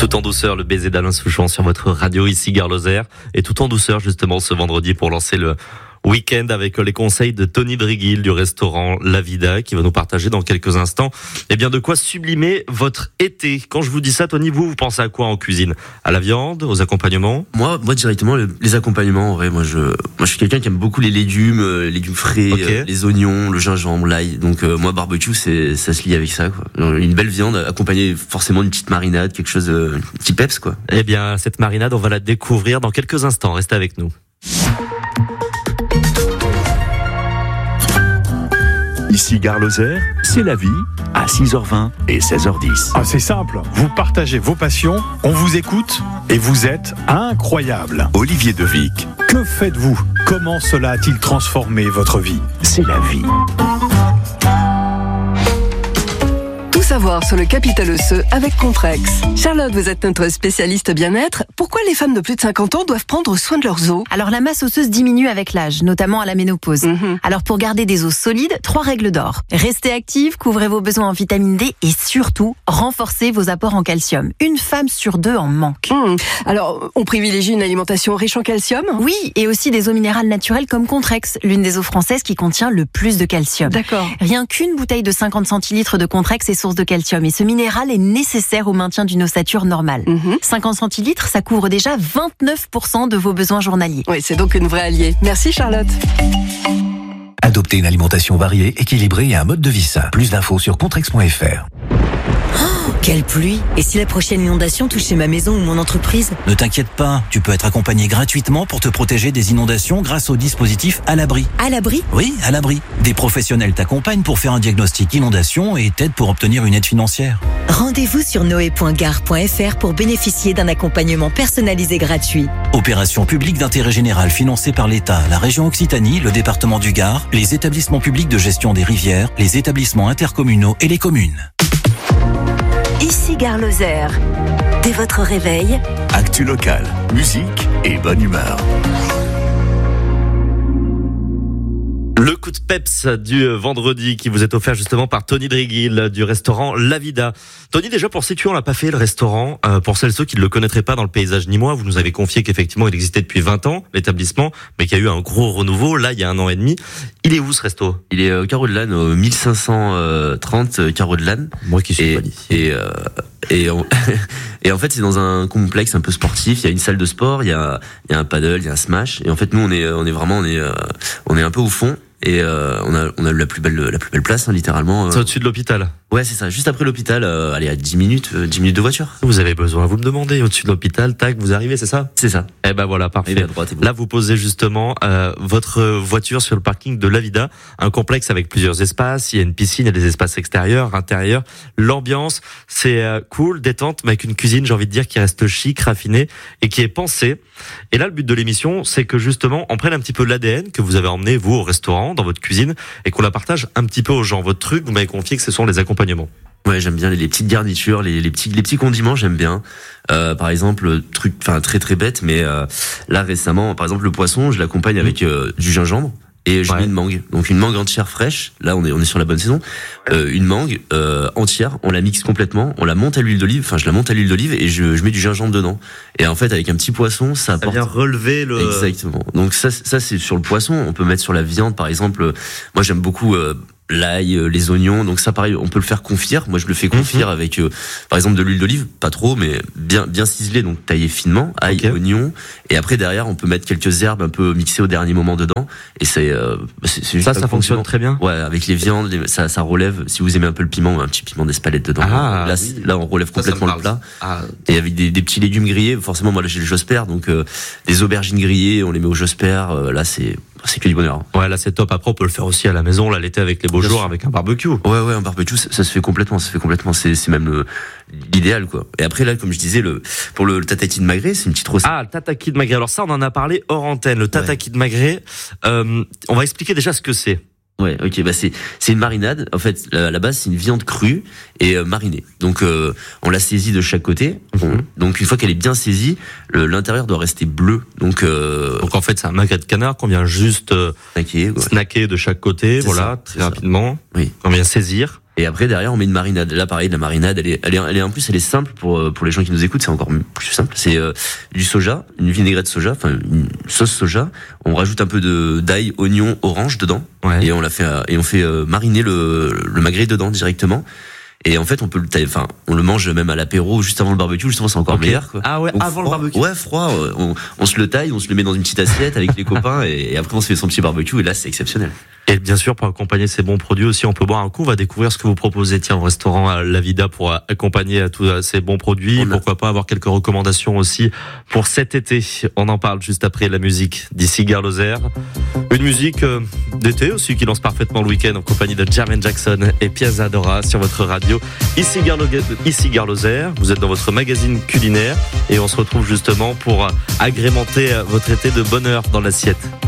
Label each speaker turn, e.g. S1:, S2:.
S1: Tout en douceur, le baiser d'Alain Souchon sur votre radio ici Gare Lozère. Et tout en douceur justement ce vendredi pour lancer le week-end avec les conseils de Tony Driguil du restaurant La Vida qui va nous partager dans quelques instants de quoi sublimer votre été. Quand je vous dis ça, Tony, vous pensez à quoi en cuisine? À la viande, aux accompagnements?
S2: Moi directement les accompagnements. En vrai, moi je suis quelqu'un qui aime beaucoup les légumes frais,
S1: Okay.
S2: les oignons, le gingembre, l'ail. Donc moi barbecue, ça se lie avec ça, quoi. Une belle viande accompagnée forcément d'une petite marinade, quelque chose un petit peps, quoi.
S1: Eh bien, cette marinade, on va la découvrir dans quelques instants. Restez avec nous.
S3: Ici Gare Lozère, c'est la vie à 6h20 et 16h10.
S4: Ah, c'est simple, vous partagez vos passions, on vous écoute et vous êtes incroyable.
S3: Olivier Devic,
S4: Que faites-vous? Comment cela a-t-il transformé votre vie?
S3: c'est la vie.
S5: Tout savoir sur le capital osseux avec Contrex. Charlotte, vous êtes notre spécialiste bien-être. Pourquoi les femmes de plus de 50 ans doivent prendre soin de leurs os?
S6: Alors la masse osseuse diminue avec l'âge, notamment à la ménopause. Alors pour garder des os solides, 3 règles d'or. Restez active, couvrez vos besoins en vitamine D et surtout, renforcez vos apports en calcium. Une femme sur 2 en manque.
S5: Alors, on privilégie une alimentation riche en calcium?
S6: Oui, et aussi des eaux minérales naturelles comme Contrex, l'une des eaux françaises qui contient le plus de calcium.
S5: D'accord.
S6: Rien qu'une bouteille de 50 centilitres de Contrex est source de calcium et ce minéral est nécessaire au maintien d'une ossature normale. 50 centilitres, ça couvre déjà 29% de vos besoins journaliers.
S5: Oui, c'est donc une vraie alliée. Merci Charlotte.
S7: Adoptez une alimentation variée, équilibrée et un mode de vie sain. Plus d'infos sur contrex.fr.
S8: Quelle pluie! Et si la prochaine inondation touchait ma maison ou mon entreprise?
S9: Ne t'inquiète pas, tu peux être accompagné gratuitement pour te protéger des inondations grâce au dispositif À l'abri.
S8: À l'abri?
S9: Oui, À l'abri. Des professionnels t'accompagnent pour faire un diagnostic inondation et t'aident pour obtenir une aide financière.
S8: Rendez-vous sur noé.gare.fr pour bénéficier d'un accompagnement personnalisé gratuit.
S9: Opération publique d'intérêt général financée par l'État, la région Occitanie, le département du Gard, les établissements publics de gestion des rivières, les établissements intercommunaux et les communes.
S8: Ici Gare Lozère. Dès votre réveil,
S3: Actu locale, musique et bonne humeur.
S1: Le coup de peps du vendredi qui vous est offert justement par Tony Driguil du restaurant La Vida. Tony, déjà pour situer, on l'a pas fait le restaurant. Pour celles et ceux qui ne le connaîtraient pas dans le paysage nîmois, vous nous avez confié qu'effectivement il existait depuis 20 ans, l'établissement, mais qu'il y a eu un gros renouveau, là il y a 1 an et demi. Il est où ce resto?
S2: Il est au Carreau de l'Âne, au 1530 Carreau de l'Âne.
S1: Moi qui suis pas ici.
S2: Et en fait, c'est dans un complexe un peu sportif. Il y a une salle de sport, il y a un paddle, il y a un smash. Et en fait, nous, on est un peu au fond. Et on a la plus belle place, hein, littéralement.
S1: C'est au-dessus de l'hôpital.
S2: Ouais, c'est ça. Juste après l'hôpital, allez, à 10 minutes de voiture.
S1: Vous avez besoin, vous me demandez, au-dessus de l'hôpital, tac, vous arrivez, c'est ça?
S2: C'est ça.
S1: Eh ben voilà, parfait.
S2: Arrivez à droite, et bon.
S1: Là, vous posez justement votre voiture sur le parking de La Vida, un complexe avec plusieurs espaces. Il y a une piscine, il y a des espaces extérieurs, intérieurs. L'ambiance, c'est cool, détente, mais avec une cuisine, j'ai envie de dire, qui reste chic, raffinée et qui est pensée. Et là, le but de l'émission, c'est que justement, on prenne un petit peu l'ADN que vous avez emmené, vous, au restaurant, dans votre cuisine, et qu'on la partage un petit peu aux gens. Votre truc, vous m'avez confié que ce sont les accompagnements.
S2: Ouais, j'aime bien les petites garnitures, les petits condiments, j'aime bien. Par exemple, très très bête, mais là récemment, par exemple le poisson, je l'accompagne avec du gingembre et je mets une mangue. Donc une mangue entière fraîche. Là, on est sur la bonne saison. Une mangue entière, on la mixe complètement, on la monte à l'huile d'olive. Enfin, je la monte à l'huile d'olive et je mets du gingembre dedans. Et en fait, avec un petit poisson, ça apporte.
S1: vient relever le.
S2: Exactement. Donc ça c'est sur le poisson. On peut mettre sur la viande, par exemple. Moi, j'aime beaucoup. L'ail, les oignons, donc ça pareil, on peut le faire confire. Moi je le fais confire avec par exemple de l'huile d'olive, pas trop, mais bien ciselé, donc taillé finement, ail, oignon, et après derrière on peut mettre quelques herbes un peu mixées au dernier moment dedans, et c'est juste
S1: ça fonctionne très bien.
S2: Ouais, avec les viandes, ça relève. Si vous aimez un peu le piment, un petit piment d'Espelette dedans. Là on relève complètement le plat. Et avec des petits légumes grillés, forcément moi là j'ai le Josper, donc des aubergines grillées, on les met au Josper. Là c'est que du bonheur.
S1: Ouais, là c'est top. Après on peut le faire aussi à la maison, là l'été avec les beaux jours, avec un barbecue.
S2: Ouais, un barbecue, ça se fait complètement. C'est même l'idéal, quoi. Et après là, comme je disais, pour le tataki de magret, c'est une petite recette.
S1: Ah, le tataki de magret. Alors ça, on en a parlé hors antenne. Le tataki de magret. On va expliquer déjà ce que c'est.
S2: Ouais, ok, c'est une marinade. En fait, à la base, c'est une viande crue et marinée. Donc, on la saisit de chaque côté. Donc, une fois qu'elle est bien saisie, l'intérieur doit rester bleu. Donc
S1: en fait, c'est un magret de canard qu'on vient juste snacker de chaque côté, voilà, très rapidement.
S2: Oui.
S1: On vient saisir.
S2: Et après derrière on met une marinade. Là pareil, la marinade elle est en plus elle est simple pour les gens qui nous écoutent, c'est encore plus simple. C'est du soja, une vinaigrette soja, enfin une sauce soja. On rajoute un peu d'ail, oignon, orange dedans et on fait mariner le magret dedans directement. Et en fait, on le mange même à l'apéro, juste avant le barbecue. Justement, c'est encore meilleur, quoi.
S1: Ah ouais, donc, avant
S2: froid,
S1: le barbecue.
S2: Ouais, froid. On se le taille, on se le met dans une petite assiette avec les copains, et après on se fait son petit barbecue. Et là, c'est exceptionnel.
S1: Et bien sûr, pour accompagner ces bons produits aussi, on peut boire un coup. On va découvrir ce que vous proposez, tiens, au restaurant La Vida pour accompagner à tous ces bons produits. Pourquoi pas avoir quelques recommandations aussi pour cet été. On en parle juste après la musique d'Ici Gare Lozère. Une musique d'été aussi qui lance parfaitement le week-end en compagnie de Jermaine Jackson et Piazza Dora sur votre radio. Ici Gare Lozère. Vous êtes dans votre magazine culinaire et on se retrouve justement pour agrémenter votre été de bonheur dans l'assiette.